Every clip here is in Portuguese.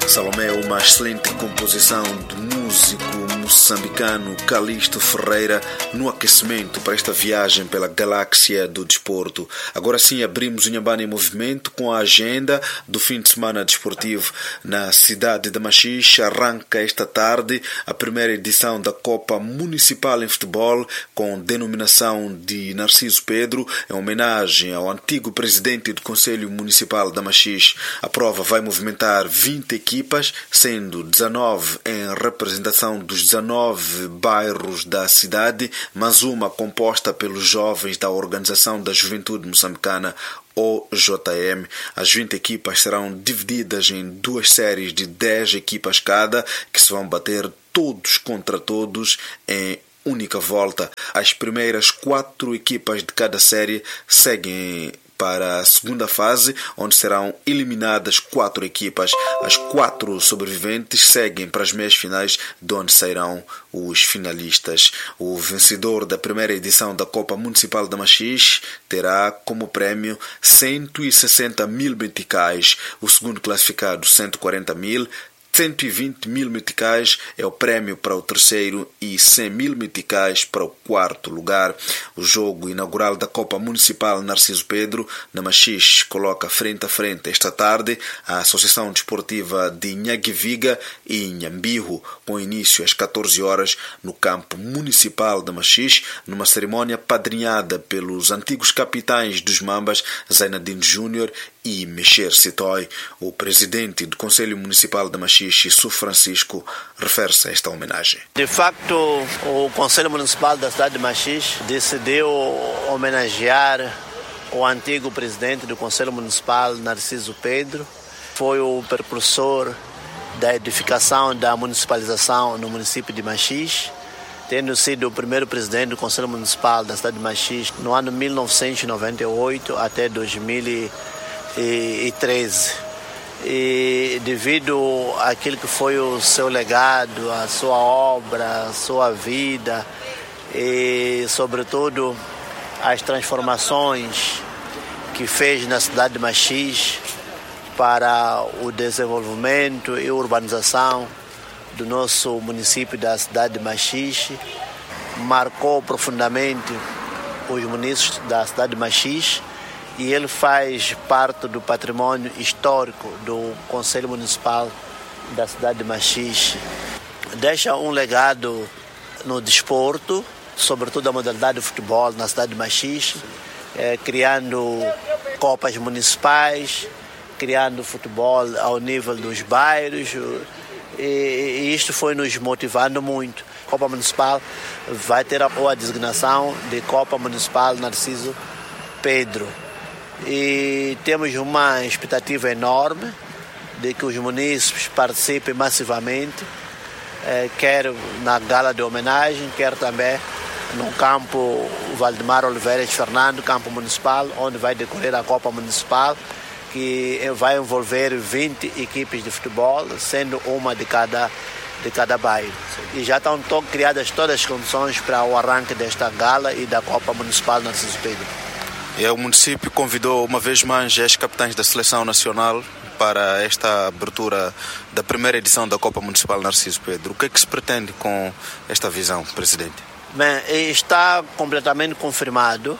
Salomé é uma excelente composição do músico moçambicano Calixto Ferreira no aquecimento para esta viagem pela galáxia do desporto. Agora sim abrimos o Inhambane em movimento com a agenda do fim de semana desportivo na cidade de Machixe. Arranca esta tarde a primeira edição da Copa Municipal em Futebol com denominação de Narciso Pedro, em homenagem ao antigo presidente do Conselho Municipal da Machixe. A prova vai movimentar 20 equipas, sendo 19 em representação dos 19 bairros da cidade, mas uma composta pelos jovens da Organização da Juventude Moçambicana, OJM. As 20 equipas serão divididas em duas séries de 10 equipas cada, que se vão bater todos contra todos em única volta. As primeiras 4 equipas de cada série seguem para a segunda fase, onde serão eliminadas 4 equipas. As 4 sobreviventes seguem para as meias finais, de onde sairão os finalistas. O vencedor da primeira edição da Copa Municipal da Machixe terá como prémio 160 mil meticais, o segundo classificado 140 mil, 120 mil meticais é o prémio para o terceiro e 100 mil meticais para o quarto lugar. O jogo inaugural da Copa Municipal Narciso Pedro, na Machixe, coloca frente a frente esta tarde a Associação Desportiva de Nhagueviga e Inhambirro, com início às 14 horas no campo municipal de Machixe, numa cerimónia padrinhada pelos antigos capitães dos Mambas, Zainadine Júnior e Mexer Citói. O presidente do Conselho Municipal de Machixe, Su Francisco, refere-se a esta homenagem. De facto, o Conselho Municipal da cidade de Machixe decidiu homenagear o antigo presidente do Conselho Municipal, Narciso Pedro. Foi o precursor da edificação da municipalização no município de Machixe, tendo sido o primeiro presidente do Conselho Municipal da cidade de Machixe no ano 1998 até 2013. E devido àquilo que foi o seu legado, a sua obra, a sua vida e, sobretudo, as transformações que fez na cidade de Machixe para o desenvolvimento e urbanização do nosso município da cidade de Machixe, marcou profundamente os munícipes da cidade de Machixe, e ele faz parte do patrimônio histórico do Conselho Municipal da cidade de Machixe. Deixa um legado no desporto, sobretudo a modalidade de futebol na cidade de Machixe, criando copas municipais, criando futebol ao nível dos bairros, e isto foi nos motivando muito. A Copa Municipal vai ter a designação de Copa Municipal Narciso Pedro. E temos uma expectativa enorme de que os munícipes participem massivamente, quer na gala de homenagem, quer também no campo Valdemar Oliveira de Fernando, campo municipal, onde vai decorrer a Copa Municipal, que vai envolver 20 equipes de futebol, sendo uma de cada bairro. E já estão criadas todas as condições para o arranque desta gala e da Copa Municipal Narciso Pedro. E o município convidou uma vez mais os capitães da Seleção Nacional para esta abertura da primeira edição da Copa Municipal Narciso Pedro. O que é que se pretende com esta visão, presidente? Bem, está completamente confirmado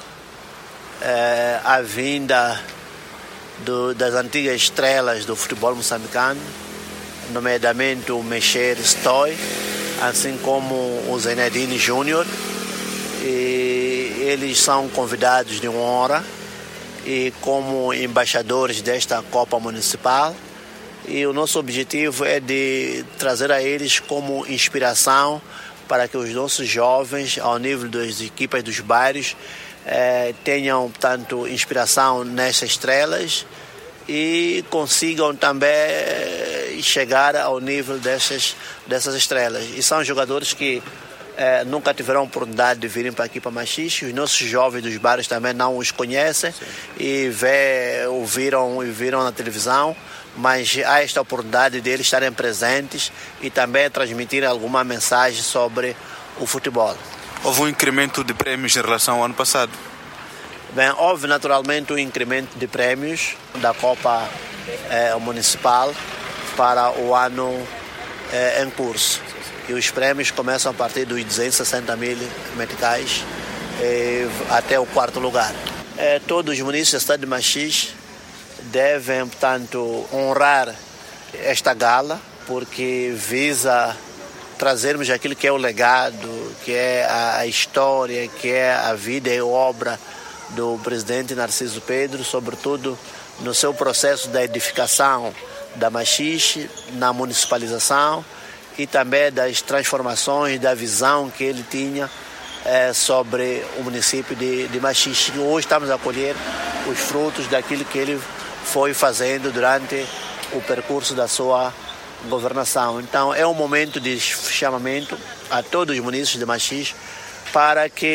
a vinda das antigas estrelas do futebol moçambicano, nomeadamente o Mexer Citói, assim como o Zainadine Júnior. E eles são convidados de honra e como embaixadores desta Copa Municipal, e o nosso objetivo é de trazer a eles como inspiração para que os nossos jovens, ao nível das equipas dos bairros, tenham, portanto, inspiração nessas estrelas e consigam também chegar ao nível dessas estrelas. E são jogadores que nunca tiveram a oportunidade de virem para aqui para Machixe. Os nossos jovens dos bairros também não os conhecem. Sim. E viram na televisão, mas há esta oportunidade de eles estarem presentes e também transmitir alguma mensagem sobre o futebol. Houve um incremento de prémios em relação ao ano passado? Bem, houve naturalmente um incremento de prémios da Copa Municipal para o ano em curso. E os prêmios começam a partir dos 260 mil meticais até o 4º lugar. Todos os munícipes da cidade de Machis devem, portanto, honrar esta gala, porque visa trazermos aquilo que é o legado, que é a história, que é a vida e obra do presidente Narciso Pedro, sobretudo no seu processo da edificação da Machixe, na municipalização e também das transformações, da visão que ele tinha sobre o município de Machixe. Hoje estamos a colher os frutos daquilo que ele foi fazendo durante o percurso da sua governação. Então é um momento de chamamento a todos os munícipes de Machixe para que